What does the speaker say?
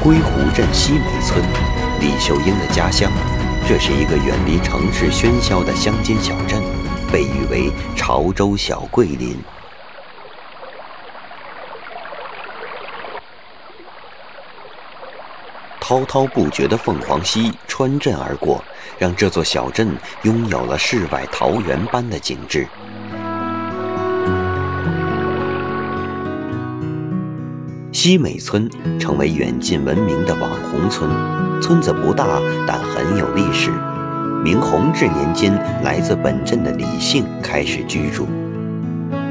归湖镇西梅村，李秀英的家乡。这是一个远离城市喧嚣的乡间小镇，被誉为潮州小桂林。滔滔不绝的凤凰溪穿镇而过，让这座小镇拥有了世外桃源般的景致。西美村成为远近闻名的网红村，村子不大，但很有历史。明弘治年间，来自本镇的李姓开始居住。